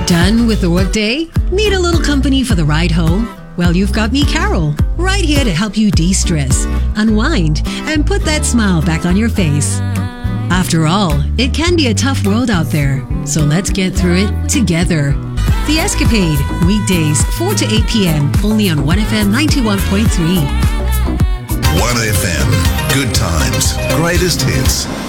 Done with the workday? Need a little company for the ride home? Well, you've got me, Carol, right here to help you de-stress, unwind, and put that smile back on your face. After all, it can be a tough world out there, so let's get through it together. The Escapade, weekdays 4 to 8 p.m. only on 1FM 91.3. 1FM, good times, greatest hits.